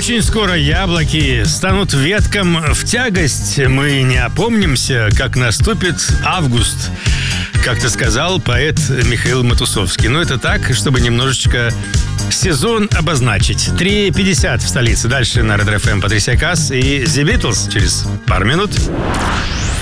Очень скоро яблоки станут веткам в тягость. Мы не опомнимся, как наступит август. Как-то сказал поэт Михаил Матусовский. Но это так, чтобы немножечко сезон обозначить. 3:50 в столице. Дальше на Red FM Патрисия Касс и The Beatles через пару минут.